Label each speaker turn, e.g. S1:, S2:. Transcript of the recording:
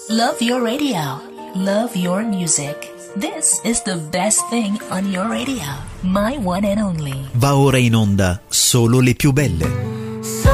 S1: Love your radio. Love your music. This is the best thing on your radio. My one and only.
S2: Va ora in onda Solo le più belle.